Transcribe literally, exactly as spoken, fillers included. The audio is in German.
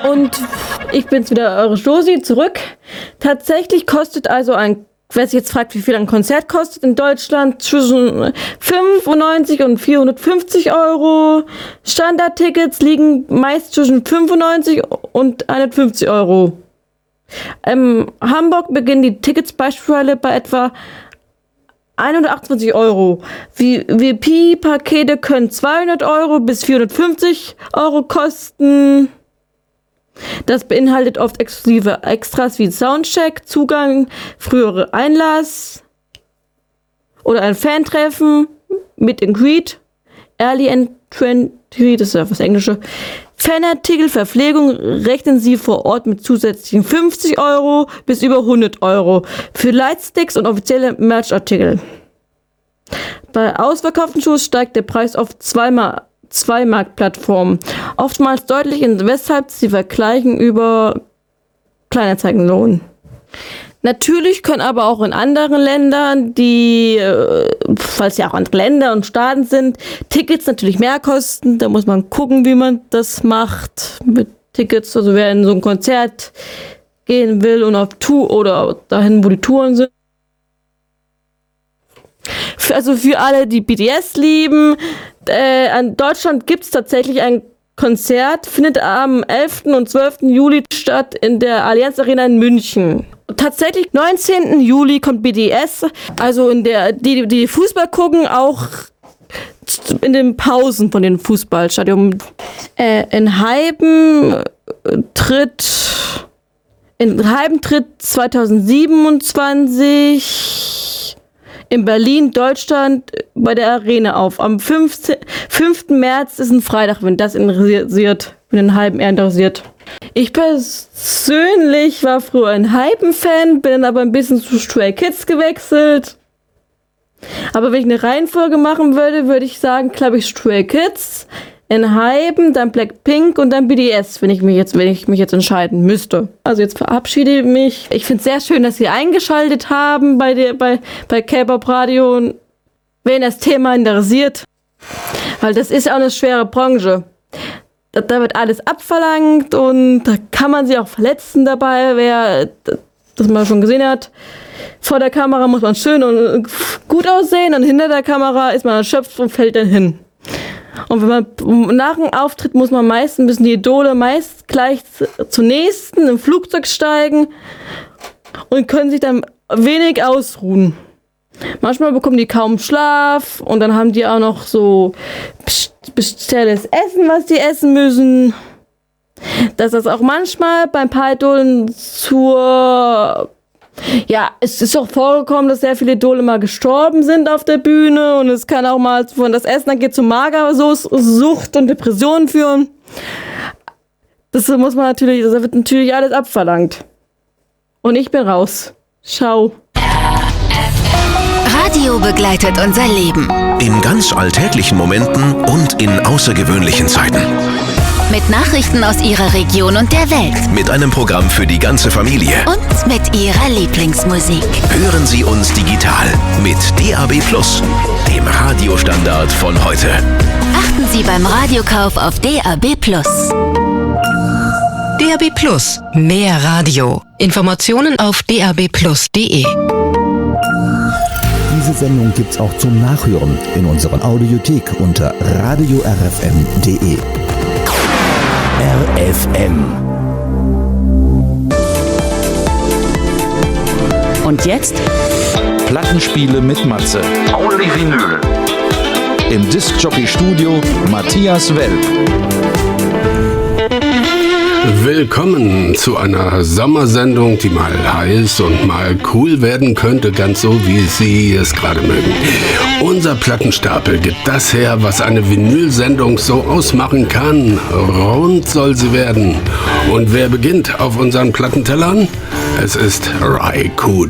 Und ich bin's wieder, eure Josi, zurück. Tatsächlich kostet also ein, wer sich jetzt fragt, wie viel ein Konzert kostet in Deutschland, zwischen fünfundneunzig und vierhundertfünfzig Euro. Standardtickets liegen meist zwischen fünfundneunzig und hundertfünfzig Euro. In Hamburg beginnen die Tickets beispielsweise bei etwa hundertachtundzwanzig Euro. V I P-Pakete können zweihundert Euro bis vierhundertfünfzig Euro kosten. Das beinhaltet oft exklusive Extras wie Soundcheck, Zugang, frühere Einlass oder ein Fantreffen, Meet and Greet, Early Entry, das ist ja was Englische, Fanartikel, Verpflegung rechnen Sie vor Ort mit zusätzlichen fünfzig Euro bis über hundert Euro für Lightsticks und offizielle Merchartikel. Bei ausverkauften Shows steigt der Preis auf zweimal zwei Marktplattformen, oftmals deutlich, weshalb sie Vergleichen über Kleinanzeigen lohnen. Natürlich können aber auch in anderen Ländern, die, äh, falls ja auch andere Länder und Staaten sind, Tickets natürlich mehr kosten. Da muss man gucken, wie man das macht mit Tickets. Also wer in so ein Konzert gehen will und auf Tour oder dahin, wo die Touren sind. Also für alle, die B T S lieben, äh, in Deutschland gibt es tatsächlich ein Konzert, findet am elften und zwölften Juli statt in der Allianz Arena in München. Tatsächlich, neunzehnten Juli kommt B D S, also in der, die, die Fußball gucken, auch in den Pausen von den Fußballstadien. Äh, in Heiben tritt, in Heiben tritt zweitausendsiebenundzwanzig in Berlin, Deutschland, bei der Arena auf. Am fünften März ist ein Freitag, wenn das interessiert, wenn in Heiben eher interessiert. Ich persönlich war früher ein Hypen-Fan, bin dann aber ein bisschen zu Stray Kids gewechselt. Aber wenn ich eine Reihenfolge machen würde, würde ich sagen, glaube ich, Stray Kids, in Hypen, dann Blackpink und dann B D S, wenn ich mich jetzt, wenn ich mich jetzt entscheiden müsste. Also jetzt verabschiede ich mich. Ich finde es sehr schön, dass Sie eingeschaltet haben bei der, bei, bei K-Pop Radio. Und wen das Thema interessiert, weil das ist ja auch eine schwere Branche. Da wird alles abverlangt und da kann man sich auch verletzen dabei, wer das mal schon gesehen hat. Vor der Kamera muss man schön und gut aussehen und hinter der Kamera ist man erschöpft und fällt dann hin. Und wenn man nach dem Auftritt muss man meist, müssen die Idole meist gleich zunächst im Flugzeug steigen und können sich dann wenig ausruhen. Manchmal bekommen die kaum Schlaf und dann haben die auch noch so spezielles Essen, was die essen müssen. Dass das auch manchmal beim paar Idolen zur... Ja, es ist auch vorgekommen, dass sehr viele Idole mal gestorben sind auf der Bühne und es kann auch mal von das Essen dann geht zu Magersucht und Depressionen führen. Das muss man natürlich, das wird natürlich alles abverlangt. Und ich bin raus. Ciao. Radio begleitet unser Leben. In ganz alltäglichen Momenten und in außergewöhnlichen Zeiten. Mit Nachrichten aus Ihrer Region und der Welt. Mit einem Programm für die ganze Familie. Und mit Ihrer Lieblingsmusik. Hören Sie uns digital mit D A B plus, dem Radiostandard von heute. Achten Sie beim Radiokauf auf D A B plus. D A B plus. Mehr Radio. Informationen auf d a b plus punkt d e. Diese Sendung gibt's auch zum Nachhören in unserer Audiothek unter radio r f m punkt d e. R F M. Und jetzt? Plattenspiele mit Matze. Only Vinyl. Im Discjockey-Studio Matthias Welp. Willkommen zu einer Sommersendung, die mal heiß und mal cool werden könnte, ganz so wie Sie es gerade mögen. Unser Plattenstapel gibt das her, was eine Vinylsendung so ausmachen kann. Rund soll sie werden. Und wer beginnt auf unseren Plattentellern? Es ist Rai Kudo.